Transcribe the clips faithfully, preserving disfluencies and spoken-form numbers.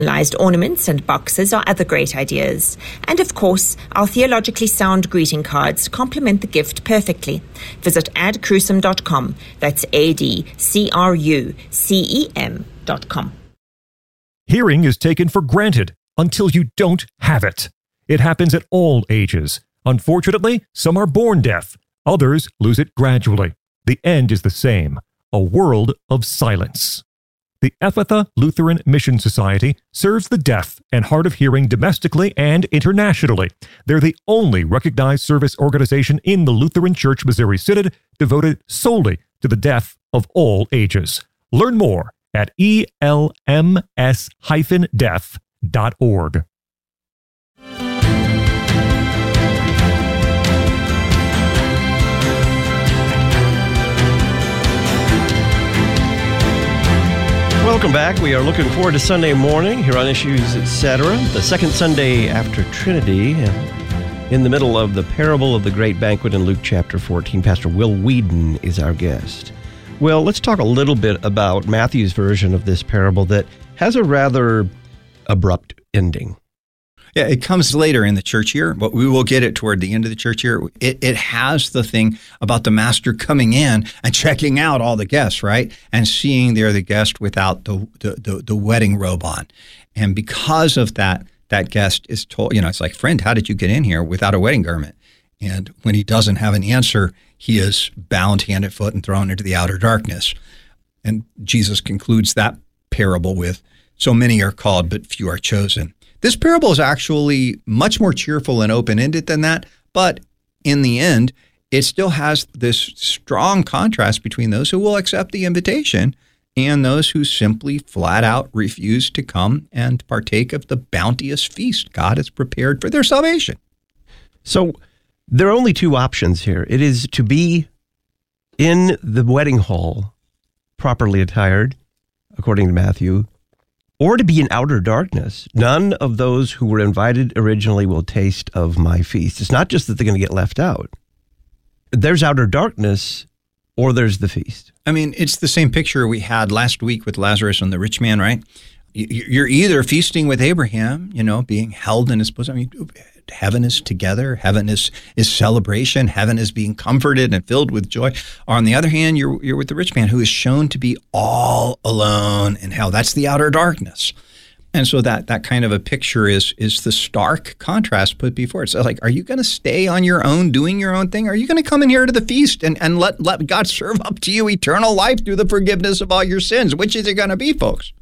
Personalized ornaments and boxes are other great ideas. And of course, our theologically sound greeting cards complement the gift perfectly. Visit ad crucem dot com. That's A D C R U C E M dot com. Hearing is taken for granted until you don't have it. It happens at all ages. Unfortunately, some are born deaf. Others lose it gradually. The end is the same: a world of silence. The Ephatha Lutheran Mission Society serves the deaf and hard of hearing domestically and internationally. They're the only recognized service organization in the Lutheran Church Missouri Synod devoted solely to the deaf of all ages. Learn more at E L M S dash deaf dot org. Welcome back. We are looking forward to Sunday morning here on Issues Etc. The second Sunday after Trinity, and in the middle of the parable of the great banquet in Luke chapter fourteen. Pastor Will Whedon is our guest. Well, let's talk a little bit about Matthew's version of this parable that has a rather abrupt ending. Yeah, it comes later in the church year, but we will get it toward the end of the church year. It, it has the thing about the master coming in and checking out all the guests, right? And seeing there the guest without the, the, the, the wedding robe on. And because of that, that guest is told, you know, it's like, friend, how did you get in here without a wedding garment? And when he doesn't have an answer, he is bound hand and foot and thrown into the outer darkness. And Jesus concludes that parable with, so many are called, but few are chosen. This parable is actually much more cheerful and open-ended than that, but in the end, it still has this strong contrast between those who will accept the invitation and those who simply flat out refuse to come and partake of the bounteous feast God has prepared for their salvation. So there are only two options here. It is to be in the wedding hall, properly attired, according to Matthew, or to be in outer darkness. None of those who were invited originally will taste of my feast. It's not just that they're going to get left out. There's outer darkness, or there's the feast. I mean, it's the same picture we had last week with Lazarus and the rich man, right? You're either feasting with Abraham, you know, being held in his bosom. I mean, heaven is together. Heaven is is celebration. Heaven is being comforted and filled with joy. Or on the other hand, you're you're with the rich man who is shown to be all alone in hell. That's the outer darkness. And so that that kind of a picture is is the stark contrast put before it. So like, are you going to stay on your own, doing your own thing? Or are you going to come in here to the feast and, and let, let God serve up to you eternal life through the forgiveness of all your sins? Which is it going to be, folks?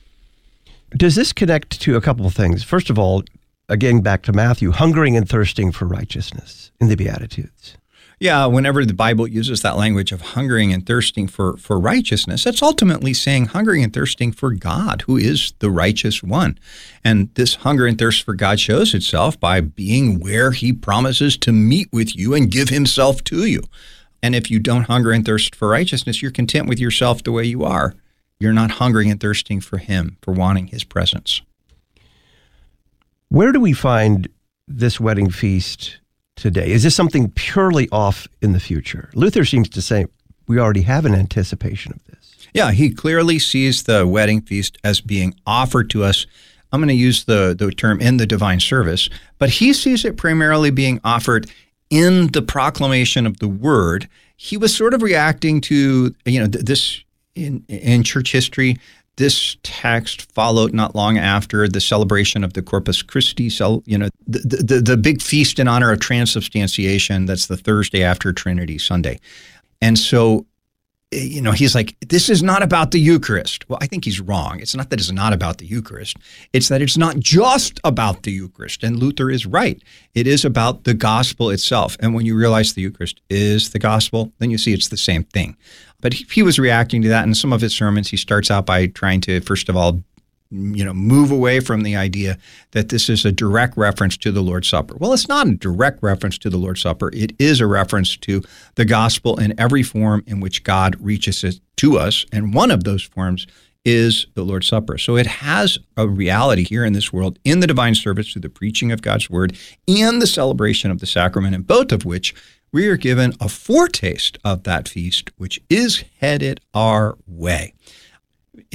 Does this connect to a couple of things? First of all, again, back to Matthew, hungering and thirsting for righteousness in the Beatitudes. Yeah, whenever the Bible uses that language of hungering and thirsting for, for righteousness, that's ultimately saying hungering and thirsting for God, who is the righteous one. And this hunger and thirst for God shows itself by being where he promises to meet with you and give himself to you. And if you don't hunger and thirst for righteousness, you're content with yourself the way you are. You're not hungering and thirsting for him, for wanting his presence. Where do we find this wedding feast today? Is this something purely off in the future? Luther seems to say we already have an anticipation of this. Yeah, he clearly sees the wedding feast as being offered to us. I'm going to use the, the term in the divine service, but he sees it primarily being offered in the proclamation of the word. He was sort of reacting to, you know, this in, in church history. This text followed not long after the celebration of the Corpus Christi, you know, the, the, the big feast in honor of transubstantiation. That's the Thursday after Trinity Sunday. And so, you know, he's like, this is not about the Eucharist. Well, I think he's wrong. It's not that it's not about the Eucharist. It's that it's not just about the Eucharist. And Luther is right. It is about the gospel itself. And when you realize the Eucharist is the gospel, then you see it's the same thing. But he, he was reacting to that. In some of his sermons, he starts out by trying to, first of all, you know, move away from the idea that this is a direct reference to the Lord's Supper. Well, it's not a direct reference to the Lord's Supper. It is a reference to the gospel in every form in which God reaches it to us. And one of those forms is the Lord's Supper. So it has a reality here in this world, in the divine service through the preaching of God's word and the celebration of the sacrament, and both of which we are given a foretaste of that feast, which is headed our way.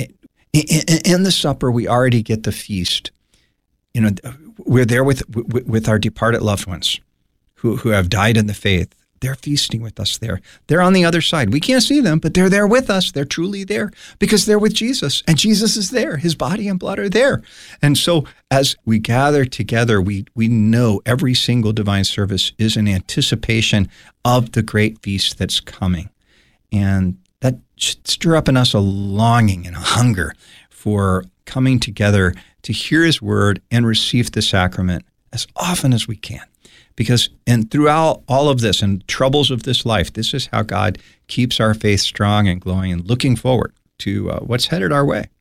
In, in, in the supper, we already get the feast. You know, we're there with with, with our departed loved ones who, who have died in the faith. They're feasting with us there. They're on the other side. We can't see them, but they're there with us. They're truly there because they're with Jesus, and Jesus is there. His body and blood are there. And so as we gather together, we we know every single divine service is an anticipation of the great feast that's coming. And that should stir up in us a longing and a hunger for coming together to hear his word and receive the sacrament as often as we can. Because and throughout all of this and troubles of this life, this is how God keeps our faith strong and glowing and looking forward to uh, what's headed our way.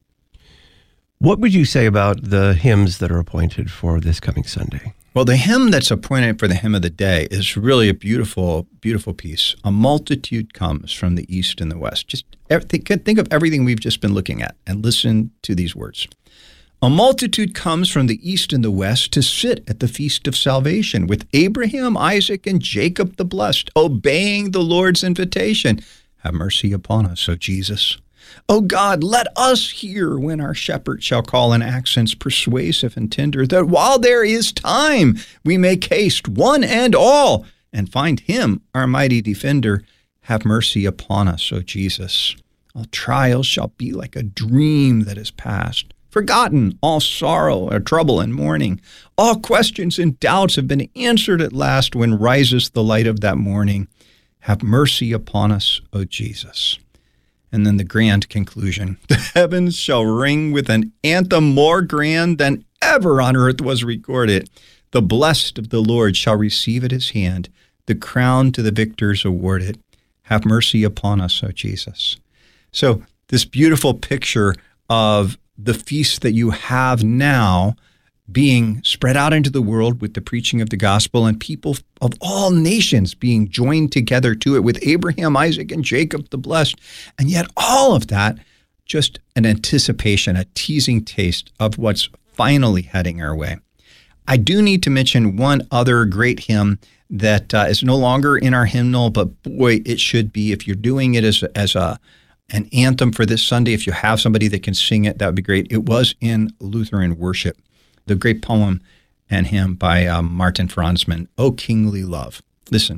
What would you say about the hymns that are appointed for this coming Sunday? Well, the hymn that's appointed for the hymn of the day is really a beautiful, beautiful piece. A multitude comes from the east and the west. Just think of everything we've just been looking at and listen to these words. A multitude comes from the east and the west to sit at the feast of salvation with Abraham, Isaac, and Jacob the blessed, obeying the Lord's invitation. Have mercy upon us, O Jesus. O God, let us hear when our shepherd shall call in accents persuasive and tender, that while there is time, we make haste, one and all, and find him, our mighty defender. Have mercy upon us, O Jesus. All trials shall be like a dream that is past. Forgotten all sorrow or trouble and mourning. All questions and doubts have been answered at last when rises the light of that morning. Have mercy upon us, O Jesus. And then the grand conclusion. The heavens shall ring with an anthem more grand than ever on earth was recorded. The blessed of the Lord shall receive at his hand the crown to the victors awarded. Have mercy upon us, O Jesus. So this beautiful picture of the feast that you have now being spread out into the world with the preaching of the gospel and people of all nations being joined together to it with Abraham, Isaac, and Jacob the blessed. And yet all of that, just an anticipation, a teasing taste of what's finally heading our way. I do need to mention one other great hymn that uh, is no longer in our hymnal, but boy, it should be. If you're doing it as, as a an anthem for this Sunday, if you have somebody that can sing it, that would be great. It was in Lutheran worship, the great poem and hymn by um, Martin Franzmann, O Kingly Love. Listen.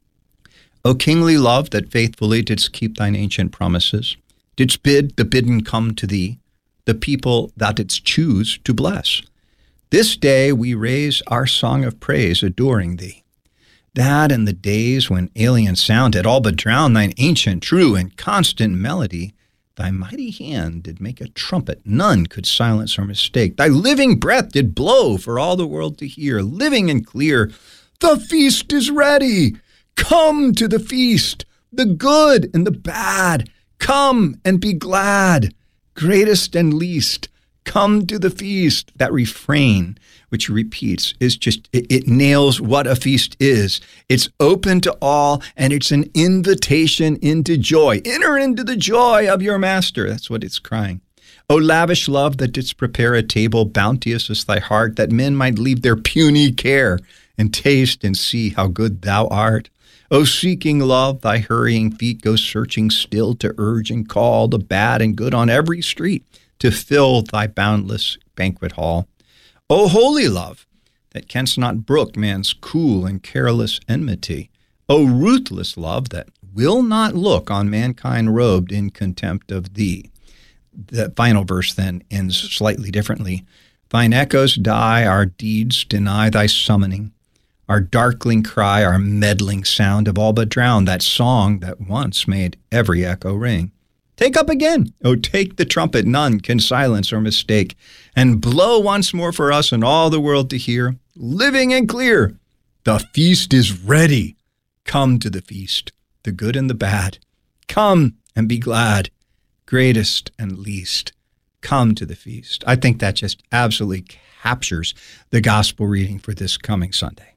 O kingly love, that faithfully didst keep thine ancient promises, didst bid the bidden come to thee, the people thou didst choose to bless. This day we raise our song of praise, adoring thee. That in the days when alien sound had all but drowned thine ancient, true, and constant melody, thy mighty hand did make a trumpet none could silence or mistake. Thy living breath did blow for all the world to hear, living and clear. The feast is ready. Come to the feast, the good and the bad. Come and be glad, greatest and least. Come to the feast. That refrain, which repeats, is just, it, it nails what a feast is. It's open to all, and it's an invitation into joy. Enter into the joy of your master. That's what it's crying. O lavish love, that didst prepare a table bounteous as thy heart, that men might leave their puny care and taste and see how good thou art. O seeking love, thy hurrying feet go searching still to urge and call the bad and good on every street, to fill thy boundless banquet hall. O holy love, that canst not brook man's cool and careless enmity. O ruthless love, that will not look on mankind robed in contempt of thee. The final verse then ends slightly differently. Thine echoes die, our deeds deny thy summoning. Our darkling cry, our meddling sound have all but drowned that song that once made every echo ring. Take up again, oh, take the trumpet none can silence or mistake, and blow once more for us and all the world to hear, living and clear. The feast is ready. Come to the feast, the good and the bad. Come and be glad, greatest and least. Come to the feast. I think that just absolutely captures the gospel reading for this coming Sunday.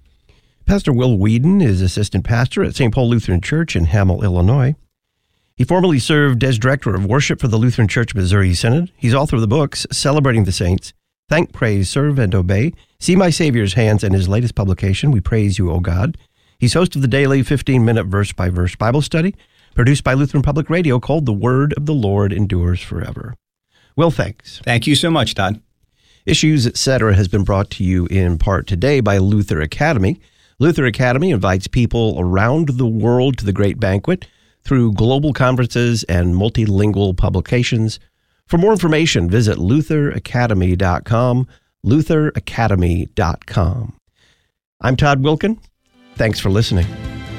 Pastor Will Whedon is assistant pastor at Saint Paul Lutheran Church in Hamel, Illinois. He formerly served as director of worship for the Lutheran Church Missouri Synod. He's author of the books Celebrating the Saints, Thank, Praise, Serve, and Obey, See My Savior's Hands, and his latest publication, We Praise You, O God. He's host of the daily fifteen-minute verse-by-verse Bible study, produced by Lutheran Public Radio, called The Word of the Lord Endures Forever. Will, thanks. Thank you so much, Todd. Issues, et cetera has been brought to you in part today by Luther Academy. Luther Academy invites people around the world to the Great Banquet through global conferences and multilingual publications. For more information, visit luther academy dot com, luther academy dot com. I'm Todd Wilkin. Thanks for listening.